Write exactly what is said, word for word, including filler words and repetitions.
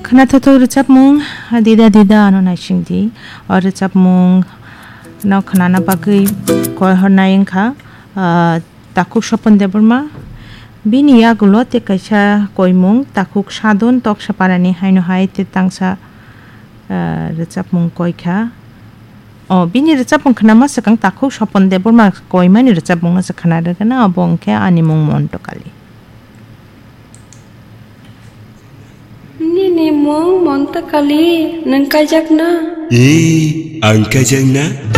Kenapa recap mung dida dida anu naising di, or recap mung nau kenana bagai koi hornaing ka takuk sopon deburma bini ya gulot te kaisa koi mung takuk sadon tok saparani haino hai te tangsa recap mung koi ka oh bini recap mung kenama sekang takuk sopon deburma koi mani recap mung na sekanada kana abong ke ani mung monto kali. Ni mong monta kali nang kajak na. Eh, ang kajak na?